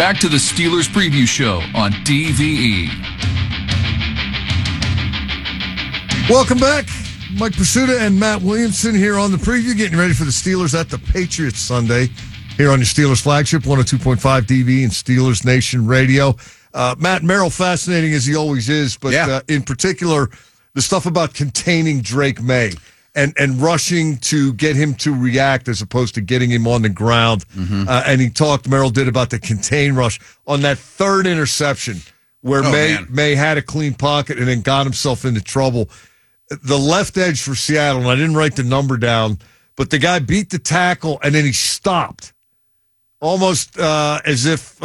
back to the Steelers Preview Show on DVE. Welcome back. Mike Pursuta and Matt Williamson here on the preview, getting ready for the Steelers at the Patriots Sunday here on your Steelers flagship, 102.5 DVE and Steelers Nation Radio. Matt Merrill, fascinating as he always is, but in particular, the stuff about containing Drake May and rushing to get him to react as opposed to getting him on the ground. And Merrill did about the contain rush on that third interception where May had a clean pocket and then got himself into trouble. The left edge for Seattle, and I didn't write the number down, but the guy beat the tackle and then he stopped almost as if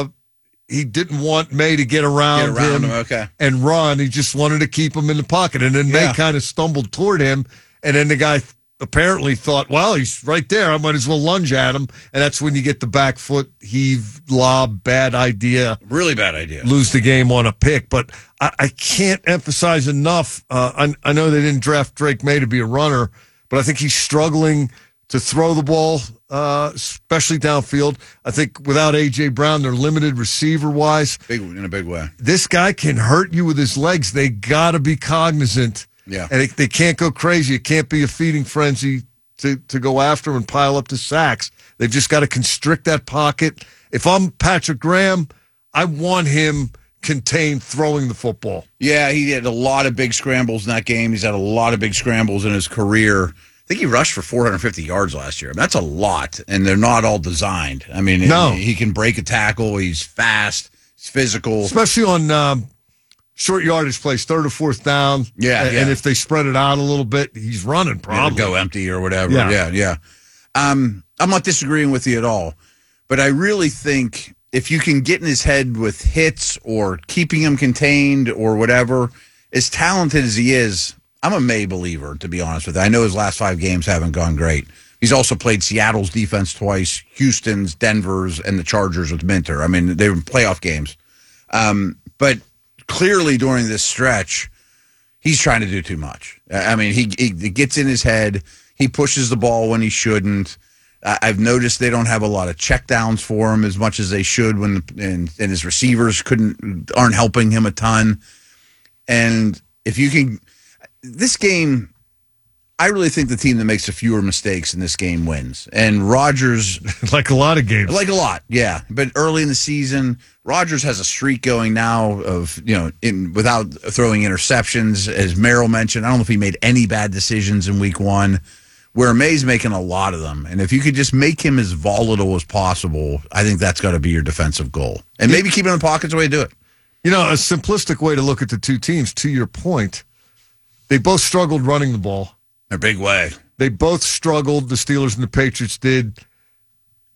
he didn't want May to get around him and run. He just wanted to keep him in the pocket. And then May kind of stumbled toward him. And then the guy apparently thought, well, he's right there. I might as well lunge at him. And that's when you get the back foot heave, lob, bad idea. Really bad idea. Lose the game on a pick. But I can't emphasize enough. I know they didn't draft Drake May to be a runner, but I think he's struggling to throw the ball, especially downfield. I think without A.J. Brown, they're limited receiver-wise. In a big way. This guy can hurt you with his legs. They got to be cognizant. Yeah. And they can't go crazy. It can't be a feeding frenzy to go after him and pile up the sacks. They've just got to constrict that pocket. If I'm Patrick Graham, I want him contained throwing the football. Yeah, he had a lot of big scrambles in that game. He's had a lot of big scrambles in his career. I think he rushed for 450 yards last year. That's a lot, and they're not all designed. I mean, he can break a tackle. He's fast. He's physical. Especially on short yardage plays, third or fourth down. And if they spread it out a little bit, he's running probably. Go empty or whatever. Yeah. I'm not disagreeing with you at all, but I really think if you can get in his head with hits or keeping him contained or whatever, as talented as he is, I'm a May believer, to be honest with you. I know his last 5 games haven't gone great. He's also played Seattle's defense twice, Houston's, Denver's, and the Chargers with Minter. I mean, they were playoff games. But clearly during this stretch, he's trying to do too much. I mean, he gets in his head. He pushes the ball when he shouldn't. I've noticed they don't have a lot of checkdowns for him as much as they should and his receivers aren't helping him a ton. And if you can... This game, I really think the team that makes the fewer mistakes in this game wins. And Rodgers... like a lot of games. Like a lot, yeah. But early in the season, Rodgers has a streak going now of, without throwing interceptions. As Merrill mentioned, I don't know if he made any bad decisions in week 1, where May's making a lot of them. And if you could just make him as volatile as possible, I think that's got to be your defensive goal. And maybe keep him in the pocket's the way to do it. A simplistic way to look at the two teams, to your point, they both struggled running the ball. In a big way. They both struggled, the Steelers and the Patriots did,